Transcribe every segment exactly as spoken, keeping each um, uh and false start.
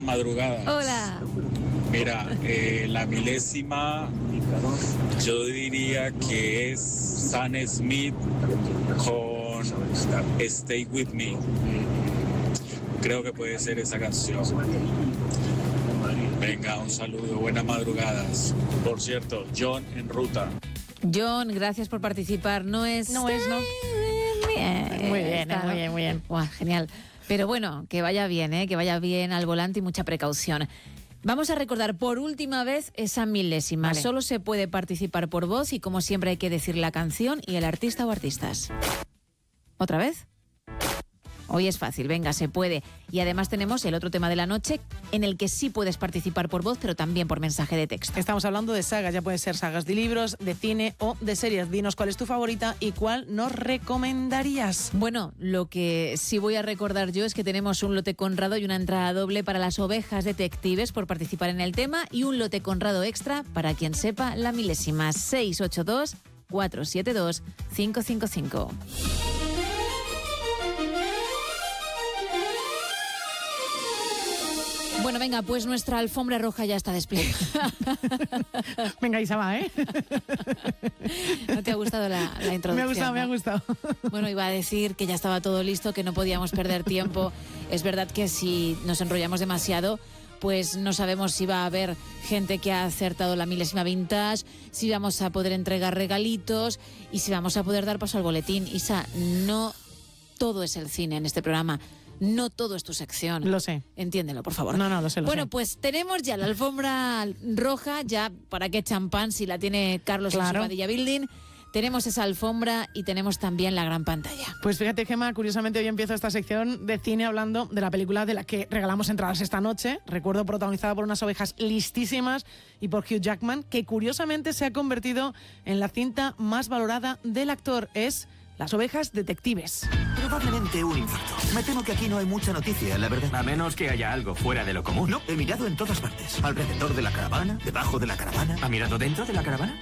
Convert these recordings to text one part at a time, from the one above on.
Madrugadas. Hola. Mira, eh, la milésima, yo diría que es Sam Smith con Stay With Me. Creo que puede ser esa canción. Venga, un saludo, buenas madrugadas. Por cierto, John en ruta. John, gracias por participar. No es... No es, ¿no? Bien, Muy bien, está... muy bien, muy bien. Buah, genial. Pero bueno, que vaya bien, ¿eh? Que vaya bien al volante y mucha precaución. Vamos a recordar por última vez esa milésima. Vale. Solo se puede participar por voz y como siempre hay que decir la canción y el artista o artistas. ¿Otra vez? Hoy es fácil, venga, se puede. Y además tenemos el otro tema de la noche en el que sí puedes participar por voz, pero también por mensaje de texto. Estamos hablando de sagas, ya pueden ser sagas de libros, de cine o de series. Dinos cuál es tu favorita y cuál nos recomendarías. Bueno, lo que sí voy a recordar yo es que tenemos un lote Conrado y una entrada doble para las ovejas detectives por participar en el tema y un lote Conrado extra para quien sepa la milésima. seis ocho dos, cuatro siete dos, cinco cinco cinco. Bueno, venga, pues nuestra alfombra roja ya está desplegada. Venga, Isa, va, ¿eh? ¿No te ha gustado la, la introducción? Me ha gustado, ¿no? me ha gustado. Bueno, iba a decir que ya estaba todo listo, que no podíamos perder tiempo. Es verdad que si nos enrollamos demasiado, pues no sabemos si va a haber gente que ha acertado la milésima vintage, si vamos a poder entregar regalitos y si vamos a poder dar paso al boletín. Isa, no todo es el cine en este programa. No todo es tu sección. Lo sé. Entiéndelo, por favor. No, no, lo sé, lo bueno, sé. pues tenemos ya la alfombra roja, ya para qué champán si la tiene Carlos Claro. en su Padilla Building. Tenemos esa alfombra y tenemos también la gran pantalla. Pues fíjate, Gemma, curiosamente hoy empiezo esta sección de cine hablando de la película de la que regalamos entradas esta noche. Recuerdo, protagonizada por unas ovejas listísimas y por Hugh Jackman, que curiosamente se ha convertido en la cinta más valorada del actor. Es Las ovejas detectives. Probablemente un infarto. Me temo que aquí no hay mucha noticia, la verdad. A menos que haya algo fuera de lo común. No, he mirado en todas partes. Alrededor de la caravana, debajo de la caravana. ¿Ha mirado dentro de la caravana?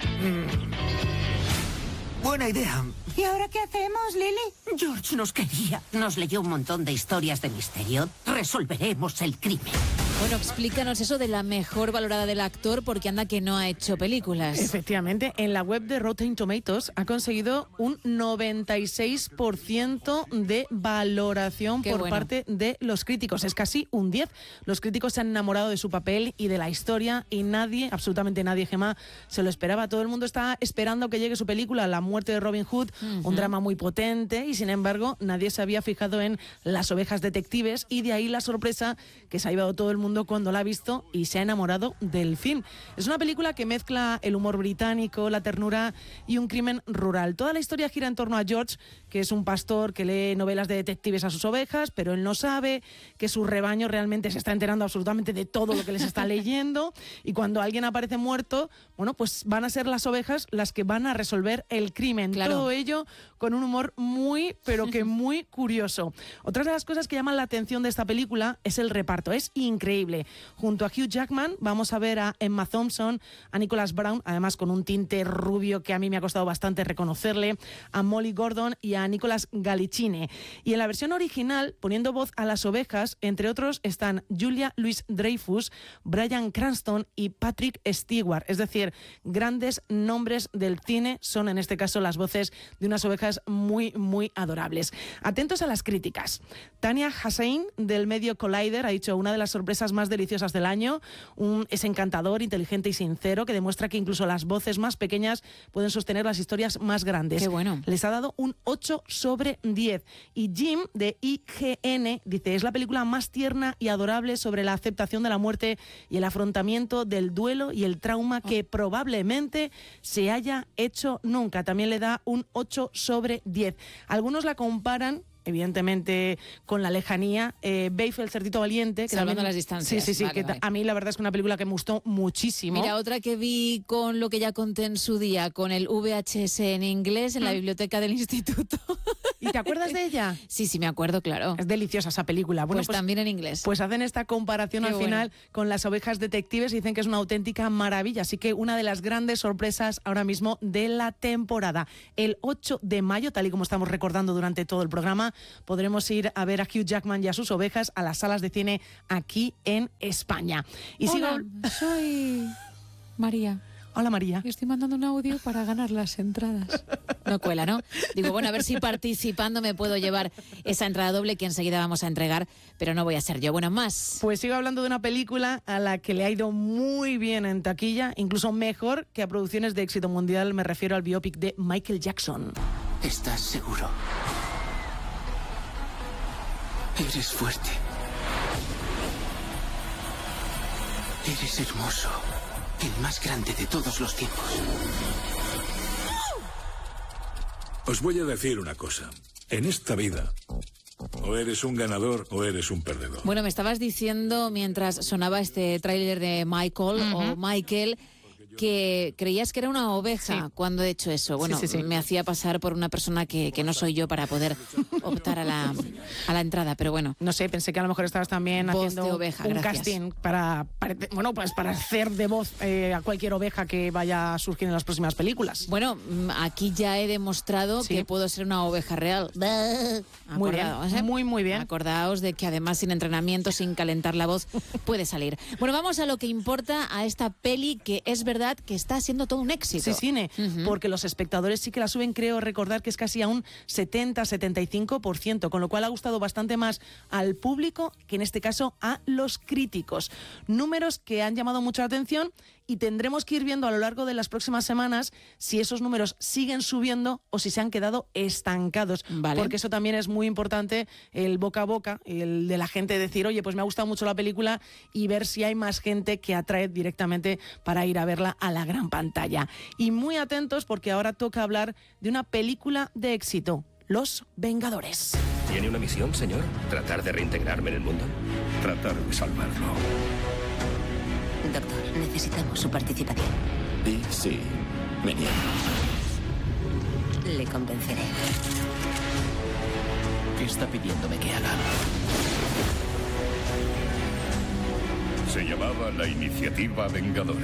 Buena idea. ¿Y ahora qué hacemos, Lily? George nos quería. Nos leyó un montón de historias de misterio. Resolveremos el crimen. Bueno, explícanos eso de la mejor valorada del actor, porque anda que no ha hecho películas. Efectivamente, en la web de Rotten Tomatoes ha conseguido un noventa y seis por ciento de valoración Qué por bueno. parte de los críticos. Es casi un diez. Los críticos se han enamorado de su papel y de la historia y nadie, absolutamente nadie, Gemma, se lo esperaba. Todo el mundo está esperando que llegue su película, La muerte de Robin Hood, uh-huh. un drama muy potente y sin embargo nadie se había fijado en Las ovejas detectives y de ahí la sorpresa que se ha llevado todo el mundo cuando la ha visto y se ha enamorado del film. Es una película que mezcla el humor británico, la ternura y un crimen rural. Toda la historia gira en torno a George, que es un pastor que lee novelas de detectives a sus ovejas, pero él no sabe que su rebaño realmente se está enterando absolutamente de todo lo que les está leyendo y cuando alguien aparece muerto, bueno, pues van a ser las ovejas las que van a resolver el crimen. Claro. Todo ello con un humor muy, pero que muy curioso. Otra de las cosas que llaman la atención de esta película es el reparto. Es increíble. Junto a Hugh Jackman vamos a ver a Emma Thompson, a Nicholas Brown, además con un tinte rubio que a mí me ha costado bastante reconocerle, a Molly Gordon y a Nicolas Gallicine. Y en la versión original, poniendo voz a las ovejas, entre otros están Julia Louis-Dreyfus, Bryan Cranston y Patrick Stewart. Es decir, grandes nombres del cine son en este caso las voces de unas ovejas muy, muy adorables. Atentos a las críticas. Tania Hussein del medio Collider ha dicho una de las sorpresas más deliciosas del año. Un, es encantador, inteligente y sincero, que demuestra que incluso las voces más pequeñas pueden sostener las historias más grandes. Qué bueno. Les ha dado un ocho sobre diez. Y Jim, de I G N, dice, es la película más tierna y adorable sobre la aceptación de la muerte y el afrontamiento del duelo y el trauma que probablemente se haya hecho nunca. También le da un ocho sobre diez. Algunos la comparan evidentemente con la lejanía, eh, Babe, el cerdito valiente, que salvando también, las distancias. sí, sí, sí, vale, que vale. a mí la verdad es que una película que me gustó muchísimo. Mira, otra que vi con lo que ya conté en su día, con el V H S en inglés en la biblioteca del instituto. ¿Y te acuerdas de ella? Sí, sí, me acuerdo, claro. Es deliciosa esa película. Bueno, pues, pues también en inglés. Pues hacen esta comparación Qué al bueno. final con Las ovejas detectives y dicen que es una auténtica maravilla. Así que una de las grandes sorpresas ahora mismo de la temporada. El ocho de mayo, tal y como estamos recordando durante todo el programa, podremos ir a ver a Hugh Jackman y a sus ovejas a las salas de cine aquí en España. Y Hola, sigo... soy María. Hola, María. Estoy mandando un audio para ganar las entradas. No cuela, ¿no? Digo, bueno, a ver si participando me puedo llevar esa entrada doble que enseguida vamos a entregar, pero no voy a ser yo. Bueno, más. Pues sigo hablando de una película a la que le ha ido muy bien en taquilla, incluso mejor que a producciones de éxito mundial. Me refiero al biopic de Michael Jackson. ¿Estás seguro? Eres fuerte. Eres hermoso. El más grande de todos los tiempos. Os voy a decir una cosa. En esta vida, o eres un ganador o eres un perdedor. Bueno, me estabas diciendo mientras sonaba este tráiler de Michael uh-huh. o Michael que creías que era una oveja sí. cuando he hecho eso. Bueno, sí, sí, sí. me hacía pasar por una persona que, que no soy yo para poder optar a la, a la entrada, pero bueno. No sé, pensé que a lo mejor estabas también voz haciendo de oveja, un gracias. casting para, para, bueno, pues para hacer de voz eh, a cualquier oveja que vaya a surgir en las próximas películas. Bueno, aquí ya he demostrado sí. que puedo ser una oveja real. Muy bien, ¿eh? muy, muy bien. Acordaos de que además sin entrenamiento, sin calentar la voz, puede salir. Bueno, vamos a lo que importa, a esta peli que es verdad que está siendo todo un éxito. Sí, cine, uh-huh. porque los espectadores sí que la suben, creo recordar que es casi a un setenta a setenta y cinco por ciento, con lo cual ha gustado bastante más al público que en este caso a los críticos. Números que han llamado mucho la atención y tendremos que ir viendo a lo largo de las próximas semanas si esos números siguen subiendo o si se han quedado estancados. Vale. Porque eso también es muy importante, el boca a boca, el de la gente decir, oye, pues me ha gustado mucho la película y ver si hay más gente que atrae directamente para ir a verla a la gran pantalla. Y muy atentos porque ahora toca hablar de una película de éxito, Los Vengadores. ¿Tiene una misión, señor? ¿Tratar de reintegrarme en el mundo? Tratar de salvarlo. Doctor, necesitamos su participación. Y sí, me niego. Le convenceré. ¿Qué está pidiéndome que haga? Se llamaba la Iniciativa Vengadores.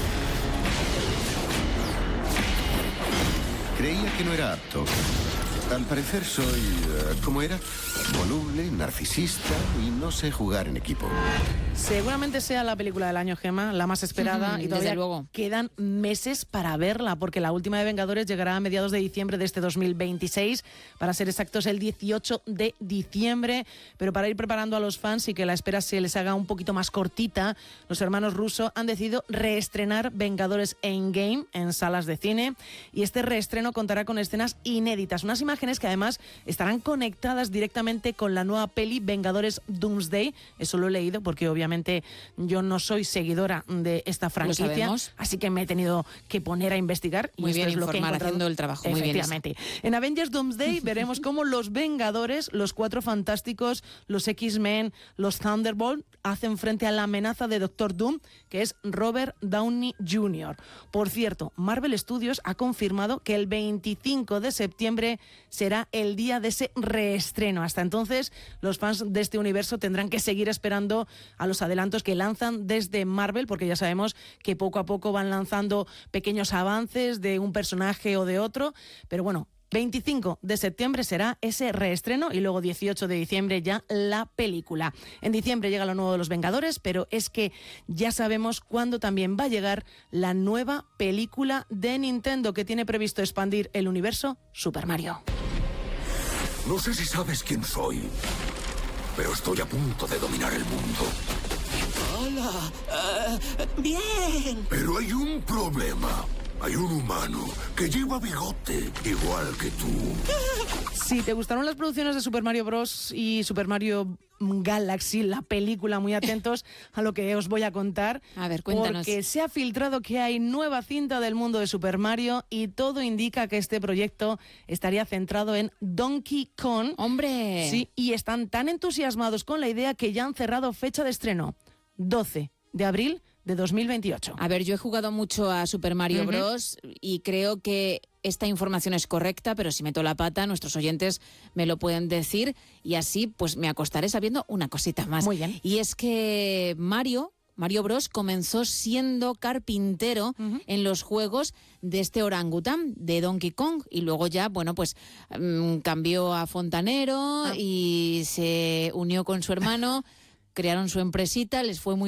Creía que no era apto. Al parecer soy... Uh, ¿cómo era? Voluble, narcisista y no sé jugar en equipo. Seguramente sea la película del año, Gemma, la más esperada. Uh-huh, y todavía desde luego. Quedan meses para verla, porque la última de Vengadores llegará a mediados de diciembre de este dos mil veintiséis. Para ser exactos, el dieciocho de diciembre. Pero para ir preparando a los fans y que la espera se les haga un poquito más cortita, los hermanos Russo han decidido reestrenar Vengadores Endgame en salas de cine. Y este reestreno contará con escenas inéditas, unas imágenes que además estarán conectadas directamente con la nueva peli Vengadores Doomsday. Eso lo he leído porque obviamente yo no soy seguidora de esta franquicia, así que me he tenido que poner a investigar. Muy y bien, esto es informar, lo que haciendo el trabajo. Muy efectivamente. Bien. En Avengers Doomsday veremos cómo los Vengadores, los Cuatro Fantásticos, los X-Men, los Thunderbolt hacen frente a la amenaza de Doctor Doom, que es Robert Downey junior Por cierto, Marvel Studios ha confirmado que el veinticinco de septiembre será el día de ese reestreno. Hasta entonces, los fans de este universo tendrán que seguir esperando a los adelantos que lanzan desde Marvel, porque ya sabemos que poco a poco van lanzando pequeños avances de un personaje o de otro, pero bueno, veinticinco de septiembre será ese reestreno y luego dieciocho de diciembre ya la película. En diciembre llega lo nuevo de los Vengadores, pero es que ya sabemos cuándo también va a llegar la nueva película de Nintendo que tiene previsto expandir el universo Super Mario. No sé si sabes quién soy, pero estoy a punto de dominar el mundo. Hola. Uh, bien. Pero hay un problema. Hay un humano que lleva bigote, igual que tú. Si te gustaron las producciones de Super Mario Bros. Y Super Mario Galaxy, la película, muy atentos a lo que os voy a contar. A ver, cuéntanos. Porque se ha filtrado que hay nueva cinta del mundo de Super Mario y todo indica que este proyecto estaría centrado en Donkey Kong. ¡Hombre! Sí, y están tan entusiasmados con la idea que ya han cerrado fecha de estreno. doce de abril de dos mil veintiocho. A ver, yo he jugado mucho a Super Mario Ujú. Bros. Y creo que esta información es correcta, pero si meto la pata, nuestros oyentes me lo pueden decir y así pues me acostaré sabiendo una cosita más. Muy bien. Y es que Mario... Mario Bros. Comenzó siendo carpintero Ujú. en los juegos de este orangután, de Donkey Kong, y luego ya, bueno, pues mm, cambió a fontanero Ah. y se unió con su hermano, crearon su empresita, les fue muy